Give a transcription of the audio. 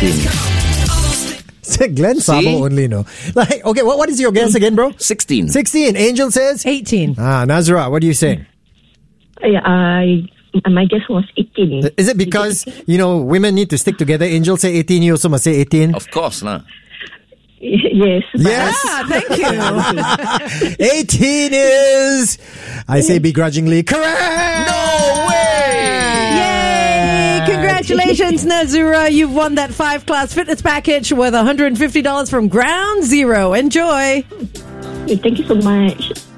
Glenn Sabo only, no. Like, okay, what is your guess again, bro? 16. 16. Angel says? 18. Nazra, what do you say? My guess was 18. Is it because, women need to stick together? Angel say 18, you also must say 18. Of course, lah. Yes. Yes. Thank you. 18 is, I say begrudgingly, correct! No way! Yay! Congratulations, Nazura. You've won that 5-class fitness package worth $150 from Ground Zero. Enjoy. Thank you so much.